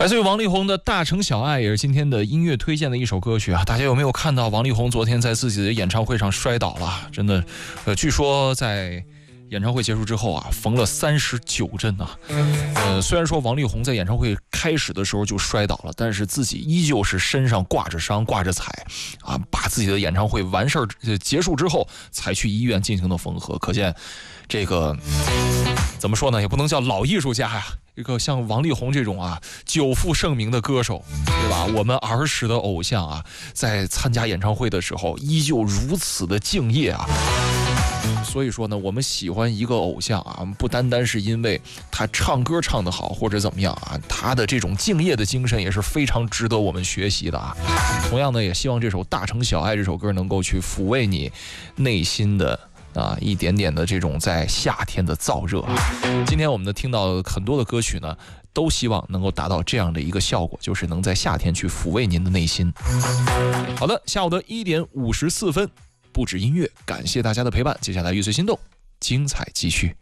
来自于王力宏的《大城小爱》也是今天的音乐推荐的一首歌曲啊！大家有没有看到王力宏昨天在自己的演唱会上摔倒了？真的，据说在演唱会结束之后啊，缝了39针啊。虽然说王力宏在演唱会开始的时候就摔倒了，但是自己依旧是身上挂着伤、挂着彩啊，把自己的演唱会完事儿结束之后才去医院进行的缝合。可见这个怎么说呢，也不能叫老艺术家呀。一个像王力宏这种啊久负盛名的歌手，对吧？我们儿时的偶像啊，在参加演唱会的时候依旧如此的敬业啊。所以说呢，我们喜欢一个偶像啊，不单单是因为他唱歌唱得好或者怎么样啊，他的这种敬业的精神也是非常值得我们学习的啊。同样呢，也希望这首《大城小爱》这首歌能够去抚慰你内心的一点点的这种在夏天的燥热啊。今天我们听到很多的歌曲呢，都希望能够达到这样的一个效果，就是能在夏天去抚慰您的内心。好的，下午的1点54分，不止音乐，感谢大家的陪伴。接下来乐随心动，精彩继续。